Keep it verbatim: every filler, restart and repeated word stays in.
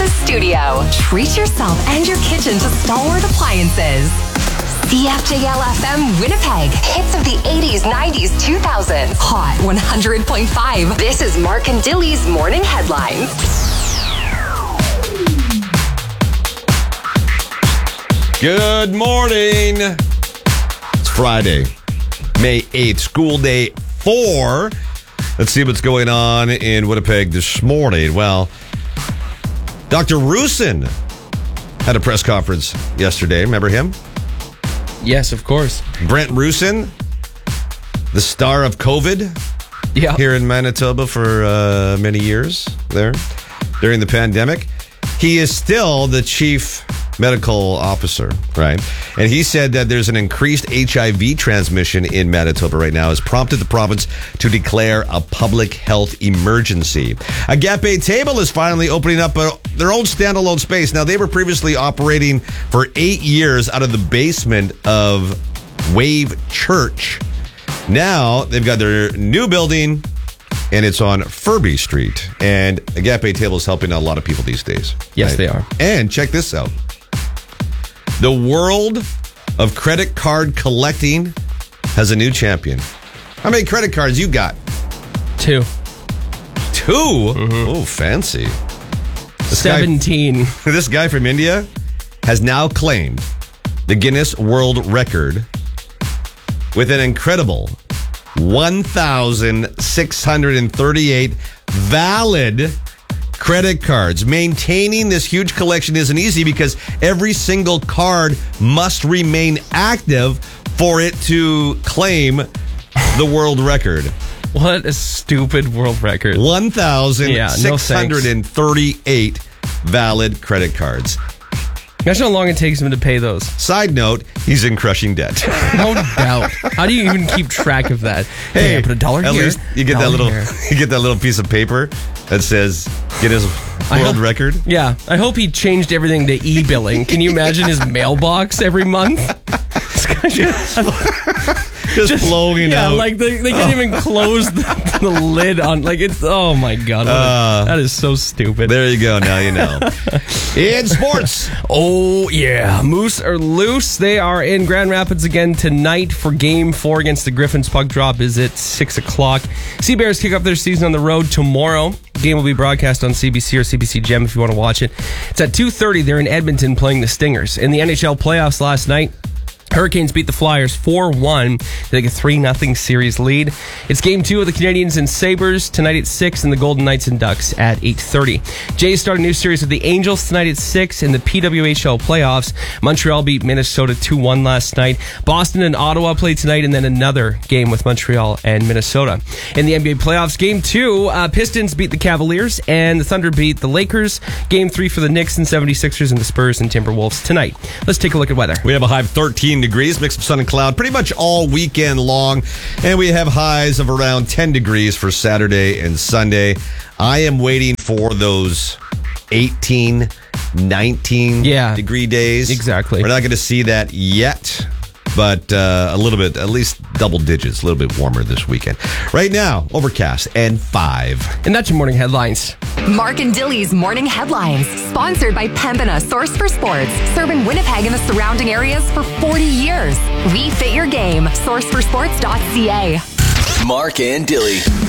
the studio. Treat yourself and your kitchen to Stalwart Appliances. C F J L F M Winnipeg. Hits of the eighties, nineties, two thousands. Hot one hundred point five. This is Mark and Dilly's Morning Headlines. Good morning. It's Friday, May eighth, school day four. Let's see what's going on in Winnipeg this morning. Well, Doctor Rusin had a press conference yesterday. Remember him? Yes, of course. Brent Rusin, the star of COVID yeah. here in Manitoba for uh, many years there during the pandemic. He is still the chief medical officer, right? And he said that there's an increased H I V transmission in Manitoba right now has prompted the province to declare a public health emergency. Agape Table is finally opening up a, their own standalone space. Now, they were previously operating for eight years out of the basement of Wave Church. Now, they've got their new building, and it's on Furby Street. And Agape Table is helping out a lot of people these days. Yes, right? they are. And check this out. The world of credit card collecting has a new champion. How many credit cards you got? Two. Two? Mm-hmm. Oh, fancy. This Seventeen. Guy, this guy from India has now claimed the Guinness World Record with an incredible one thousand six hundred thirty-eight valid credit cards. Maintaining this huge collection isn't easy because every single card must remain active for it to claim the world record. What a stupid world record. one thousand six hundred thirty-eight yeah, no valid credit cards. Imagine how long it takes him to pay those. Side note, he's in crushing debt. No doubt. How do you even keep track of that? Hey, hey I put a dollar at here. least you get that little here. You get that little piece of paper that says Guinness World Record. Yeah. I hope he changed everything to e-billing. Can you imagine his mailbox every month? Just, just flowing yeah, out. Yeah, like they, they can't oh. even close the, the lid on. Like it's, oh my God. Uh, that is so stupid. There you go. Now you know. In sports. Oh, yeah. Moose are loose. They are in Grand Rapids again tonight for game four against the Griffins. Puck drop is at six o'clock. Sea Bears kick off their season on the road tomorrow. Game will be broadcast on C B C or C B C Gem if you want to watch it. It's at two thirty. They're in Edmonton playing the Stingers. In the N H L playoffs last night, Hurricanes beat the Flyers four one. They take a three nothing series lead. It's game two of the Canadiens and Sabres tonight at six, and the Golden Knights and Ducks at eight thirty. Jays start a new series with the Angels tonight at six in the P W H L playoffs. Montreal beat Minnesota two one last night. Boston and Ottawa play tonight, and then another game with Montreal and Minnesota. In the N B A playoffs, game two, uh, Pistons beat the Cavaliers, and the Thunder beat the Lakers. Game three for the Knicks and seventy-sixers, and the Spurs and Timberwolves tonight. Let's take a look at weather. We have a high of thirteen degrees, mix of sun and cloud, pretty much all weekend long. And we have highs of around ten degrees for Saturday and Sunday. I am waiting for those eighteen, nineteen yeah, degree days. Exactly. We're not going to see that yet, but uh, a little bit, at least double digits, a little bit warmer this weekend. Right now, overcast and five. And that's your morning headlines. Mark and Dilly's Morning Headlines, sponsored by Pembina Source for Sports, serving Winnipeg and the surrounding areas for forty years. We fit your game. source for sports dot c a. Mark and Dilly.